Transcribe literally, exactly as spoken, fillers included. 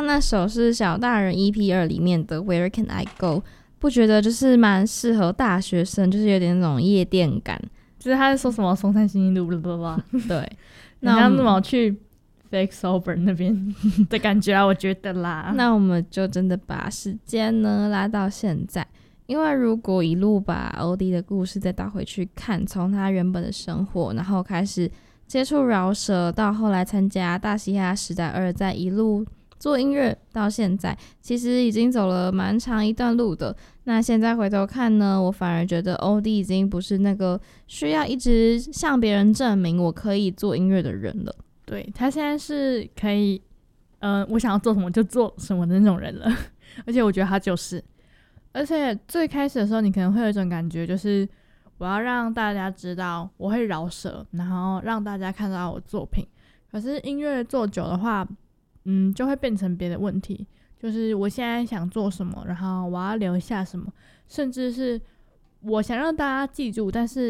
刚那首是小大人 E P 二 里面的 Where Can I Go， 不觉得就是蛮适合大学生，就是有点那种夜店感， 就是他在说什么松山新一路blah blah blah 对， 那像那么去 Fake Sober 那边的感觉啊，我觉得啦。 那我们就真的把时间呢拉到现在，因为如果一路把 O D 的故事再倒回去看，从他原本的生活，然后开始接触饶舌，到后来参加大嘻哈时代二，再一路做音乐到现在，其实已经走了蛮长一段路的。那现在回头看呢，我反而觉得 O D 已经不是那个需要一直向别人证明我可以做音乐的人了。 对，他现在是可以呃，我想要做什么就做什么的那种人了而且我觉得他就是而且最开始的时候你可能会有一种感觉，就是我要让大家知道我会饶舌，然后让大家看到我作品。可是音乐做久的话嗯，就会变成别的问题，就是我现在想做什么，然后我要留下什么，甚至是我想让大家记住，但是